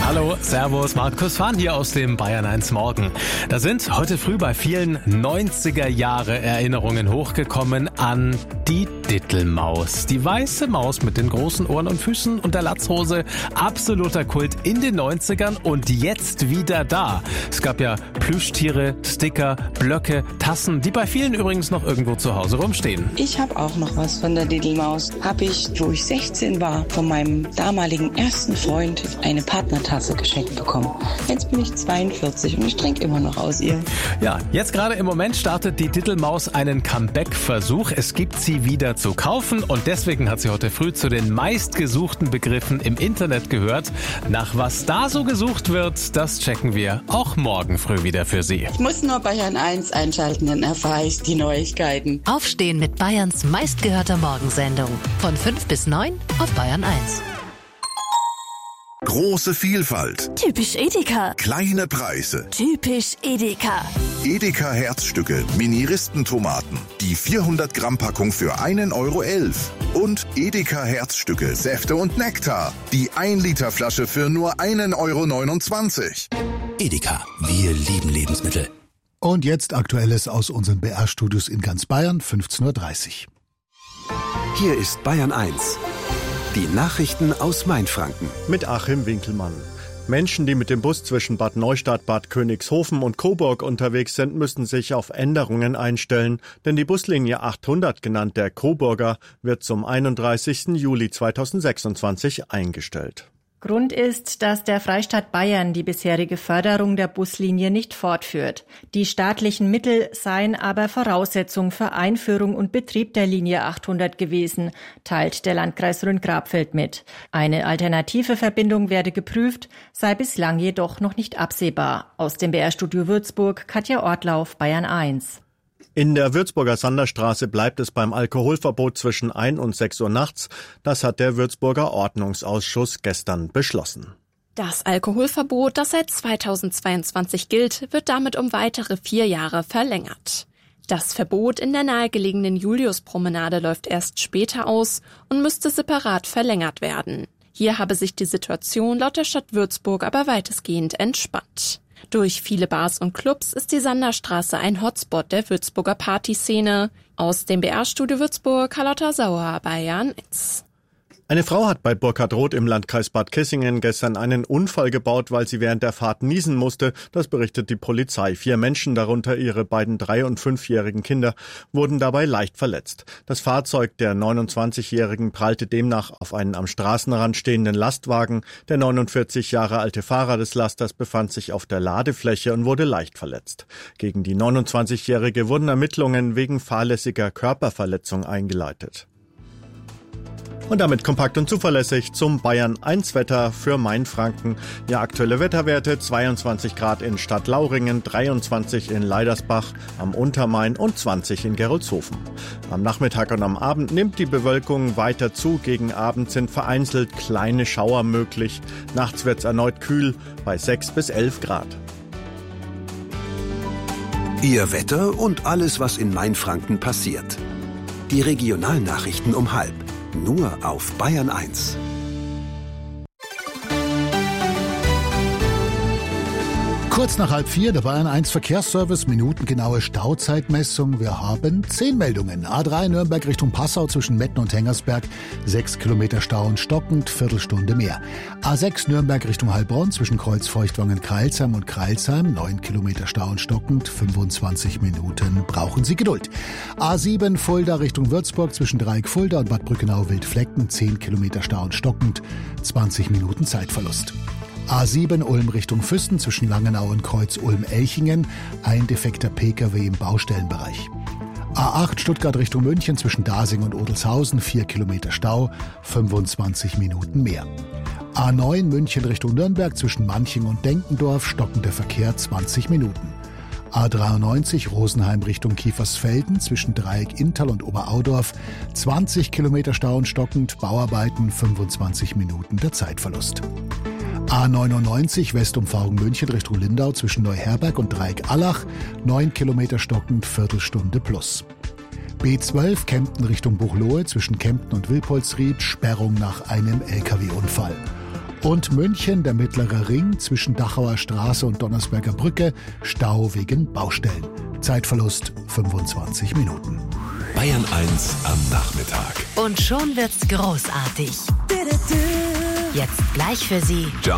Hallo, Servus, Markus Fahn hier aus dem Bayern 1 Morgen. Da sind heute früh bei vielen 90er-Jahre-Erinnerungen hochgekommen an die Dittelmaus. Die weiße Maus mit den großen Ohren und Füßen und der Latzhose. Absoluter Kult in den 90ern und jetzt wieder da. Es gab ja Plüschtiere, Sticker, Blöcke, Tassen, die bei vielen übrigens noch irgendwo zu Hause rumstehen. Ich habe auch noch was von der Dittelmaus. Habe ich, wo ich 16 war, von meinem damaligen ersten Freund eine Partnertasse geschenkt bekommen. Jetzt bin ich 42 und ich trinke immer noch aus ihr. Ja, jetzt gerade im Moment startet die Dittelmaus einen Comeback-Versuch. Es gibt sie wieder zu kaufen und deswegen hat sie heute früh zu den meistgesuchten Begriffen im Internet gehört. Nach was da so gesucht wird, das checken wir auch morgen früh wieder für Sie. Ich muss nur Bayern 1 einschalten, dann erfahre ich die Neuigkeiten. Aufstehen mit Bayerns meistgehörter Morgensendung. Von 5 bis 9 auf Bayern 1. Große Vielfalt. Typisch Edeka. Kleine Preise. Typisch Edeka. Edeka Herzstücke, Mini-Ristentomaten. Die 400 Gramm Packung für 1,11 € Und Edeka Herzstücke, Säfte und Nektar. Die 1 Liter Flasche für nur 1,29 €. Edeka, wir lieben Lebensmittel. Und jetzt Aktuelles aus unseren BR-Studios in ganz Bayern, 15:30 Uhr. Hier ist Bayern 1. Die Nachrichten aus Mainfranken. Mit Achim Winkelmann. Menschen, die mit dem Bus zwischen Bad Neustadt, Bad Königshofen und Coburg unterwegs sind, müssen sich auf Änderungen einstellen, denn die Buslinie 800, genannt der Coburger, wird zum 31. Juli 2026 eingestellt. Grund ist, dass der Freistaat Bayern die bisherige Förderung der Buslinie nicht fortführt. Die staatlichen Mittel seien aber Voraussetzung für Einführung und Betrieb der Linie 800 gewesen, teilt der Landkreis Rhön-Grabfeld mit. Eine alternative Verbindung werde geprüft, sei bislang jedoch noch nicht absehbar. Aus dem BR-Studio Würzburg, Katja Ortlauf, Bayern 1. In der Würzburger Sanderstraße bleibt es beim Alkoholverbot zwischen 1 und 6 Uhr nachts. Das hat der Würzburger Ordnungsausschuss gestern beschlossen. Das Alkoholverbot, das seit 2022 gilt, wird damit um weitere 4 Jahre verlängert. Das Verbot in der nahegelegenen Juliuspromenade läuft erst später aus und müsste separat verlängert werden. Hier habe sich die Situation laut der Stadt Würzburg aber weitestgehend entspannt. Durch viele Bars und Clubs ist die Sanderstraße ein Hotspot der Würzburger Partyszene. Aus dem BR-Studio Würzburg, Carlotta Sauer, Bayern 1. Eine Frau hat bei Burkhardroth im Landkreis Bad Kissingen gestern einen Unfall gebaut, weil sie während der Fahrt niesen musste. Das berichtet die Polizei. 4 Menschen, darunter ihre beiden 3- und 5-jährigen Kinder, wurden dabei leicht verletzt. Das Fahrzeug der 29-Jährigen prallte demnach auf einen am Straßenrand stehenden Lastwagen. Der 49 Jahre alte Fahrer des Lasters befand sich auf der Ladefläche und wurde leicht verletzt. Gegen die 29-Jährige wurden Ermittlungen wegen fahrlässiger Körperverletzung eingeleitet. Und damit kompakt und zuverlässig zum Bayern 1 Wetter für Mainfranken. Ja, aktuelle Wetterwerte: 22 Grad in Stadtlauringen, 23 in Leidersbach am Untermain und 20 in Gerolzhofen. Am Nachmittag und am Abend nimmt die Bewölkung weiter zu. Gegen Abend sind vereinzelt kleine Schauer möglich. Nachts wird es erneut kühl bei 6 bis 11 Grad. Ihr Wetter und alles, was in Mainfranken passiert. Die Regionalnachrichten um 12:30. Nur auf Bayern 1. Kurz nach 3:30, der Bayern 1 Verkehrsservice, minutengenaue Stauzeitmessung. Wir haben 10 Meldungen. A3 Nürnberg Richtung Passau zwischen Metten und Hengersberg, 6 Kilometer Stau und stockend, Viertelstunde mehr. A6 Nürnberg Richtung Heilbronn zwischen Kreuzfeuchtwangen-Kreilsheim und Kreilsheim, 9 Kilometer Stau und stockend, 25 Minuten brauchen Sie Geduld. A7 Fulda Richtung Würzburg zwischen Dreieck Fulda und Bad Brückenau-Wildflecken, 10 Kilometer Stau und stockend, 20 Minuten Zeitverlust. A7 Ulm Richtung Füssen zwischen Langenau und Kreuz Ulm-Elchingen, ein defekter Pkw im Baustellenbereich. A8 Stuttgart Richtung München zwischen Dasing und Odelshausen, 4 Kilometer Stau, 25 Minuten mehr. A9 München Richtung Nürnberg zwischen Manching und Denkendorf, stockender Verkehr, 20 Minuten. A93 Rosenheim Richtung Kiefersfelden zwischen Dreieck Inntal und Oberaudorf, 20 Kilometer Stau und stockend, Bauarbeiten, 25 Minuten der Zeitverlust. A99 Westumfahrung München Richtung Lindau zwischen Neuherberg und Dreieck Allach, 9 Kilometer stockend, Viertelstunde plus. B12 Kempten Richtung Buchloe zwischen Kempten und Wilpolsried, Sperrung nach einem LKW-Unfall. Und München, der Mittlere Ring zwischen Dachauer Straße und Donnersberger Brücke, Stau wegen Baustellen. Zeitverlust 25 Minuten. Bayern 1 am Nachmittag. Und schon wird's großartig. Jetzt gleich für Sie John